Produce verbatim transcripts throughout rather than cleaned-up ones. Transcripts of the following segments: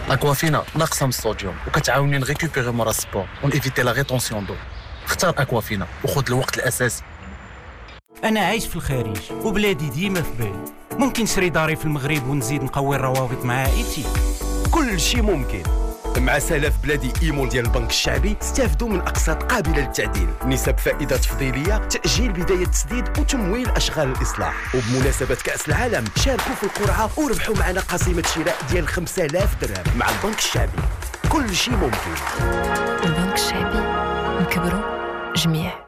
اكوافينا ناقصه من الصوديوم وكتعاوني نريكوبيري مورا السبور ونيفيتي لا ريتونسيون دو. اختار اكوافينا وخذ الوقت الاساسي. انا عايش في الخارج وبلادي ديما في بالي. ممكن نشري داري في المغرب ونزيد نقوي الروابط مع عائلتي. كل شيء ممكن. مع سلف بلادي ايمول ديال البنك الشعبي استافدوا من اقساط قابله للتعديل، نسب فائده تفضيليه، تاجيل بدايه التسديد وتمويل اشغال الاصلاح. وبمناسبه كاس العالم شاركوا في القرعه وربحوا معنا قسيمه شراء ديال خمسة آلاف درهم مع البنك الشعبي. كل شيء ممكن. البنك الشعبي، نكبروا جميع.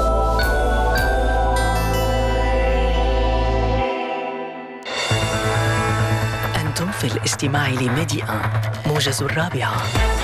أنتم في الاستماع لميدي آن موجز الرابعة.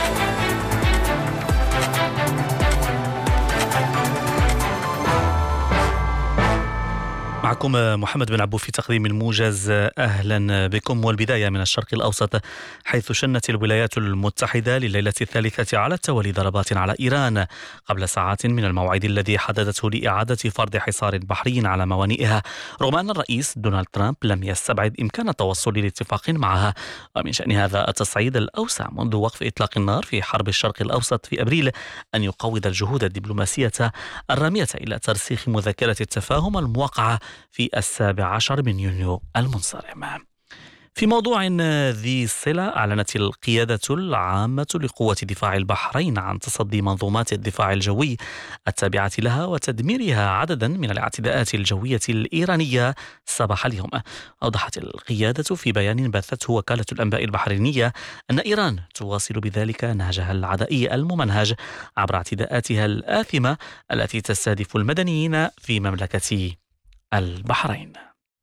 معكم محمد بن عبو في تقديم الموجز. أهلا بكم. والبداية من الشرق الأوسط، حيث شنت الولايات المتحدة لليلة الثالثة على التوالي ضربات على إيران قبل ساعات من الموعد الذي حددته لإعادة فرض حصار بحري على موانئها، رغم أن الرئيس دونالد ترامب لم يستبعد إمكان التوصل لاتفاق معها. ومن شأن هذا التصعيد الأوسع منذ وقف إطلاق النار في حرب الشرق الأوسط في أبريل أن يقوض الجهود الدبلوماسية الرامية إلى ترسيخ مذكرة التفاهم الموقعة في السابع عشر من يونيو المنصرم. في موضوع ذي صلة، أعلنت القيادة العامة لقوة دفاع البحرين عن تصدي منظومات الدفاع الجوي التابعة لها وتدميرها عددا من الاعتداءات الجوية الإيرانية صباح اليوم. أوضحت القيادة في بيان بثته وكالة الأنباء البحرينية أن إيران تواصل بذلك نهجها العدائي الممنهج عبر اعتداءاتها الآثمة التي تستهدف المدنيين في مملكة البحرين.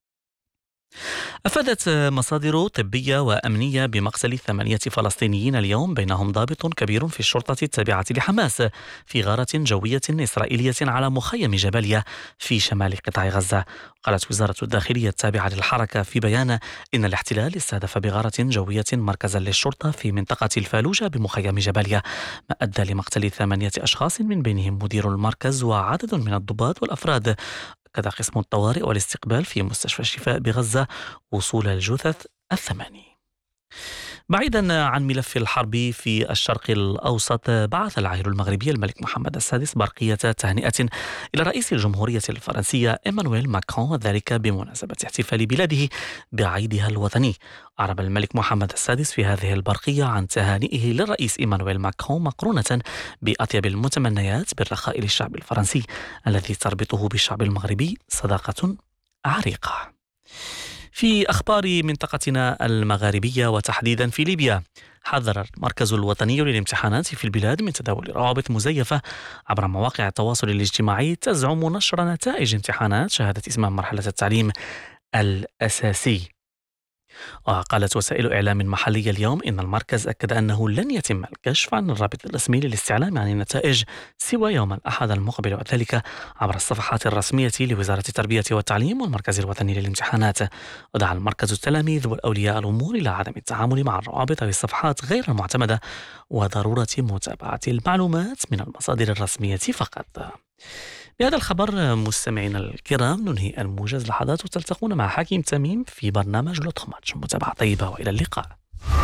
أفادت مصادر طبية وأمنية بمقتل ثمانية فلسطينيين اليوم، بينهم ضابط كبير في الشرطة التابعة لحماس، في غارة جوية إسرائيلية على مخيم جباليا في شمال قطاع غزة. قالت وزارة الداخلية التابعة للحركة في بيان إن الاحتلال استهدف بغارة جوية مركزا للشرطة في منطقة الفالوجة بمخيم جباليا، ما أدى لمقتل ثمانية أشخاص من بينهم مدير المركز وعدد من الضباط والأفراد. كذا قسم الطوارئ والاستقبال في مستشفى الشفاء بغزة وصول الجثث الثماني. بعيدا عن ملف الحرب في الشرق الأوسط، بعث العاهل المغربي الملك محمد السادس برقية تهنئة إلى رئيس الجمهورية الفرنسية إيمانويل ماكرون، وذلك بمناسبة احتفال بلاده بعيدها الوطني. أعرب الملك محمد السادس في هذه البرقية عن تهانئه للرئيس إيمانويل ماكرون مقرونة بأطيب المتمنيات بالرخاء للشعب الفرنسي الذي تربطه بالشعب المغربي صداقة عريقة. في أخبار منطقتنا المغاربية وتحديدا في ليبيا، حذر المركز الوطني للامتحانات في البلاد من تداول روابط مزيفة عبر مواقع التواصل الاجتماعي تزعم نشر نتائج امتحانات شهادة إتمام مرحلة التعليم الأساسي. وقالت وسائل إعلام محلية اليوم إن المركز أكد أنه لن يتم الكشف عن الرابط الرسمي للاستعلام عن النتائج سوى يوم الأحد المقبل، وذلك عبر الصفحات الرسمية لوزارة التربية والتعليم والمركز الوطني للامتحانات. ودعا المركز التلاميذ والأولياء الأمور إلى عدم التعامل مع الروابط أو الصفحات غير المعتمدة وضرورة متابعة المعلومات من المصادر الرسمية فقط. بهذا الخبر مستمعينا الكرام ننهي الموجز لحظات، وتلتقون مع حكيم تميم في برنامج لطخ ماتش. متابعة طيبة وإلى اللقاء.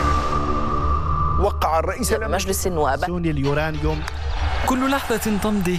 وقع الرئيس مجلس النواب اليورانيوم. كل لحظة تمضي